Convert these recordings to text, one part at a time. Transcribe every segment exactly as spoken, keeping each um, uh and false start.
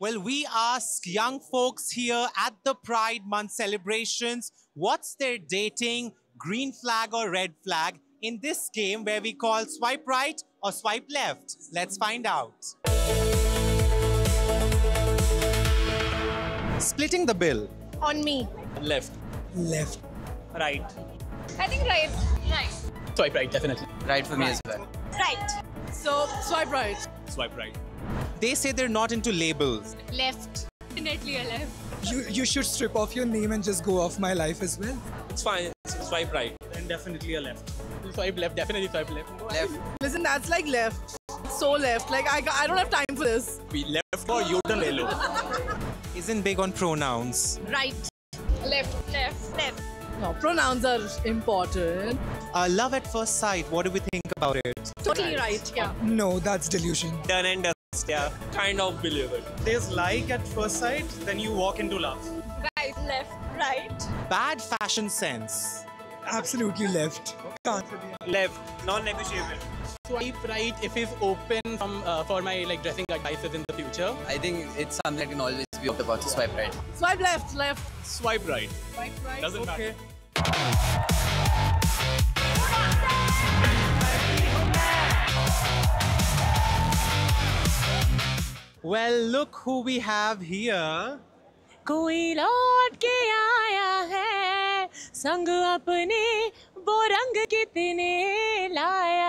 Well, we ask young folks here at the Pride Month celebrations what's their dating, green flag or red flag, in this game where we call swipe right or swipe left. Let's find out. Splitting the bill. On me. Left. Left. Right. I think right. Right. Swipe right, definitely. Right for me as well. Right. So, swipe right. Swipe right. They say they're not into labels. Left. Definitely a left. You you should strip off your name and just go off my life as well. It's fine. Swipe right. And definitely a left. Swipe left, definitely swipe left. Left. Listen, that's like left. So left. Like, I, I don't have time for this. We left or you don't hello. Isn't big on pronouns. Right. Left. Left. Left. No, pronouns are important. Uh, love at first sight, what do we think about it? Totally right. Yeah. No, that's delusion. Done and dust, yeah. Kind of believe it. There's like at first sight, then you walk into love. Right. Left. Right. Bad fashion sense. Absolutely left. Can't. Left. Non-negotiable. Swipe right if it's open from uh, for my like dressing advices in the future. I think it's something that can always be opted about to swipe right. Swipe left, left. Swipe right. Swipe right. Doesn't okay. matter. Well, look who we have here. कोई लौट के आया है संग अपने वो रंग कितने लाया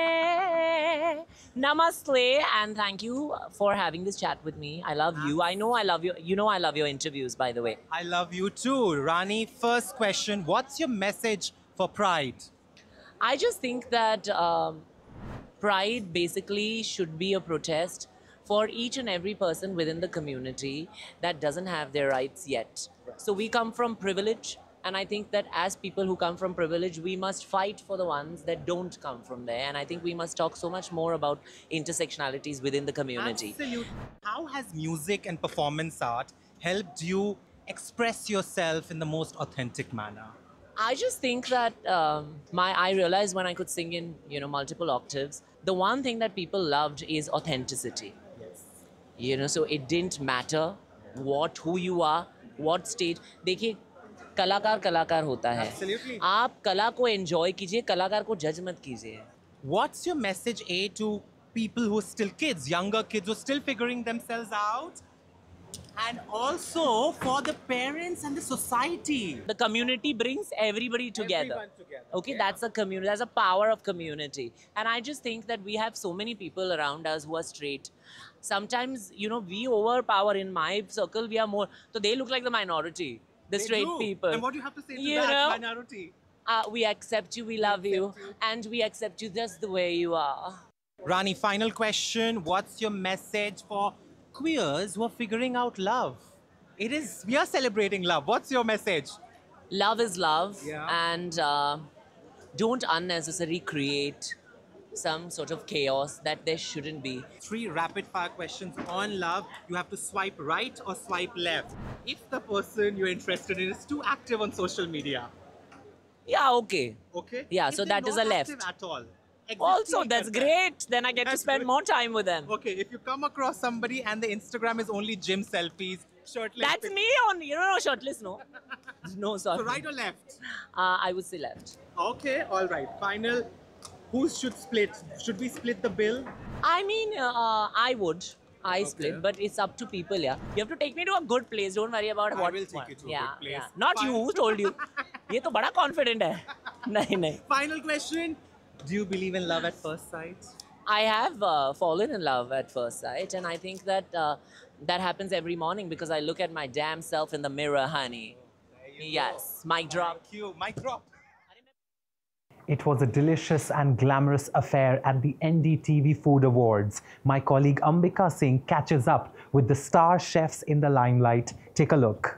है. Namaste and thank you for having this chat with me. I love you. I know I love you. You know I love your interviews, by the way. I love you too. Rani, first question. What's your message for Pride? I just think that um, Pride basically should be a protest for each and every person within the community that doesn't have their rights yet. So we come from privilege, and I think that as people who come from privilege, we must fight for the ones that don't come from there. And I think we must talk so much more about intersectionalities within the community. Absolutely. How has music and performance art helped you express yourself in the most authentic manner? I just think that um, my I realized when I could sing in you know multiple octaves, the one thing that people loved is authenticity. Yes. You know, so it didn't matter what, who you are, what stage. देखिए, कलाकार कलाकार होता है. Absolutely. आप कला को enjoy कीजिए, कलाकार को judge मत कीजिए. What's your message, A, to people who are still kids, younger kids who are still figuring themselves out? And also for the parents and the society. The community brings everybody together. Everyone together. Okay, Yeah. that's a community. That's a power of community. And I just think that we have so many people around us who are straight. Sometimes, you know, we overpower. In my circle, we are more. So they look like the minority, the They straight do. people. And what do you have to say to You that know? minority? Uh, we accept you, we love you, accept you. and we accept you just the way you are. Rani, final question. What's your message for queers who are figuring out love? It is, we are celebrating love. What's your message? Love is love, Yeah. and uh, don't unnecessarily create some sort of chaos that there shouldn't be. Three rapid fire questions on love. You have to swipe right or swipe left. If the person you're interested in is too active on social media. Yeah, okay. Okay? Yeah, If so they're that is not a left. active at all. Also, Existing that's as well. great. Then I get That's to spend good. more time with them. Okay, if you come across somebody and the Instagram is only gym selfies, shirtless. That's pic- me on, you know, shirtless, no. No, sorry. So right or left? Uh, I would say left. Okay, all right. Final. Who should split? Should we split the bill? I mean, uh, I would. I Okay. split, but it's up to people, yeah. You have to take me to a good place. Don't worry about I what. will take what- you to a yeah, good place. Yeah. Not Fine. you. Who told you? ये तो बड़ा confident है. नहीं नहीं. Final question. Do you believe in love at first sight? I have uh, fallen in love at first sight, and I think that uh, that happens every morning because I look at my damn self in the mirror, honey. Yes, mic drop. Thank you. Mic drop. It was a delicious and glamorous affair at the N D T V Food Awards. My colleague Ambika Singh catches up with the star chefs in the limelight. Take a look.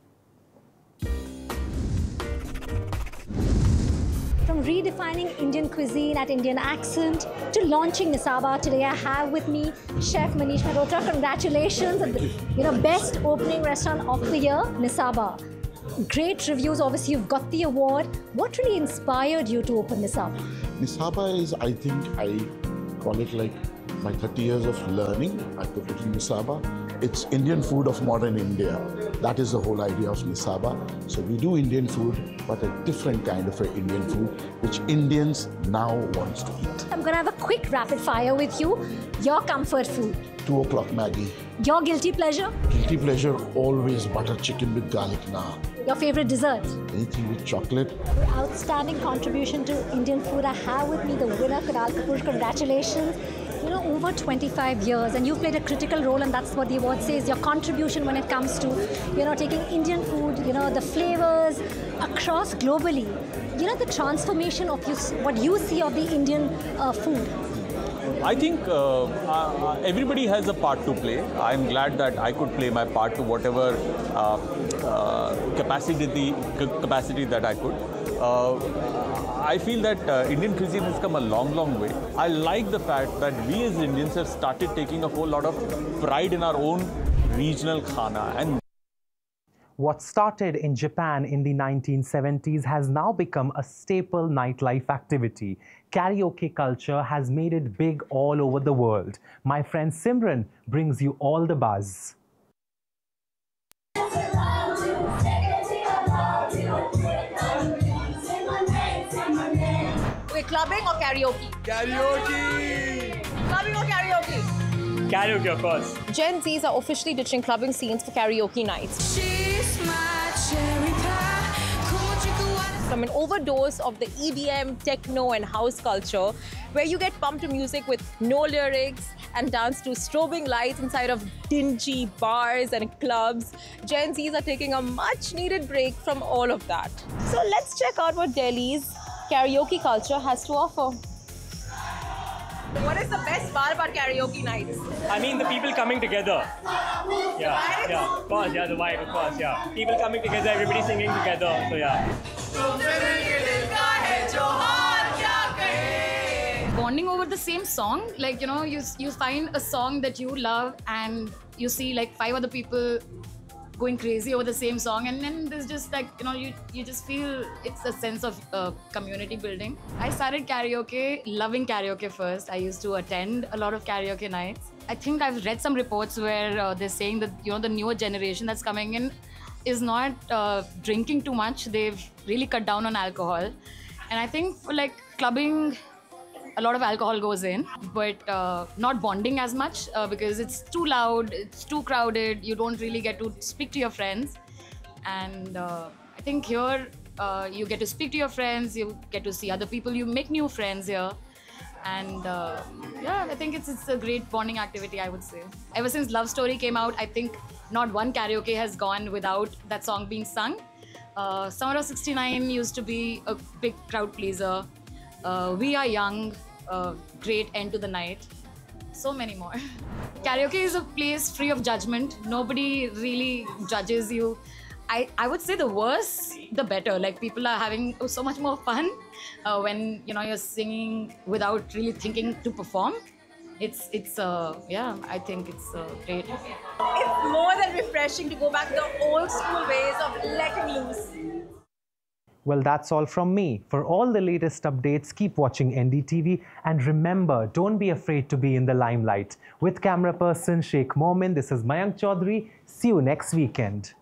From redefining Indian cuisine at Indian accent to launching Nisaba, today I have with me Chef Manish Mehrotra. Congratulations on the you know, best opening restaurant of the year, Nisaba. Great reviews, obviously you've got the award. What really inspired you to open Nisaba? Nisaba is, I think, I call it like my thirty years of learning. I put it in Nisaba. it's Indian food of modern India. That is the whole idea of Nisaba. So we do Indian food, but a different kind of a Indian food, which Indians now want to eat. I'm gonna have a quick rapid fire with you. Your comfort food. Two o'clock Maggie. Your guilty pleasure. Guilty pleasure, always butter chicken with garlic naan. Your favorite dessert. Anything with chocolate. Outstanding contribution to Indian food. I have with me the winner, Kunal Kapoor. Congratulations. You know, over twenty-five years, and you've played a critical role, and that's what the award says, your contribution when it comes to, you know, taking Indian food, you know, the flavors across globally. You know, the transformation of you, what you see of the Indian uh, food. I think uh, uh, everybody has a part to play. I'm glad that I could play my part to whatever uh, uh, capacity, the capacity that I could. Uh, I feel that uh, Indian cuisine has come a long, long way. I like the fact that we as Indians have started taking a whole lot of pride in our own regional khana. And what started in Japan in the nineteen seventies has now become a staple nightlife activity. Karaoke culture has made it big all over the world. My friend Simran brings you all the buzz. Wait, clubbing or karaoke? Karaoke! Clubbing or karaoke? Karaoke, of course. Gen Zs are officially ditching clubbing scenes for karaoke nights. From an overdose of the E D M, techno and house culture, where you get pumped to music with no lyrics and dance to strobing lights inside of dingy bars and clubs, Gen Zs are taking a much needed break from all of that. So let's check out what Delhi's karaoke culture has to offer. What is the best part about karaoke nights? I mean, the people coming together. Yeah, yeah, of course, yeah, the vibe, of course, yeah. People coming together, everybody singing together, so yeah. Bonding over the same song, like, you know, you, you find a song that you love and you see like five other people going crazy over the same song, and then there's just like, you know, you, you just feel it's a sense of uh, community building. I started karaoke, loving karaoke first. I used to attend a lot of karaoke nights. I think I've read some reports where uh, they're saying that, you know, the newer generation that's coming in is not uh, drinking too much. They've really cut down on alcohol. And I think for like clubbing, a lot of alcohol goes in, but uh, not bonding as much uh, because it's too loud, it's too crowded, you don't really get to speak to your friends. And uh, I think here uh, you get to speak to your friends, you get to see other people, you make new friends here. And uh, yeah, I think it's, it's a great bonding activity, I would say. Ever since Love Story came out, I think not one karaoke has gone without that song being sung. Uh, Summer of sixty-nine used to be a big crowd pleaser. Uh, we Are Young, uh, great end to the night. So many more. Karaoke is a place free of judgment. Nobody really judges you. I, I would say the worse, the better. Like, people are having so much more fun uh, when, you know, you're singing without really thinking to perform. It's, it's uh, yeah, I think it's uh, great. It's more than refreshing to go back to the old school ways of letting loose. Well, that's all from me. For all the latest updates, keep watching N D T V. And remember, don't be afraid to be in the limelight. With camera person Sheikh Momin, this is Mayank Chaudhary. See you next weekend.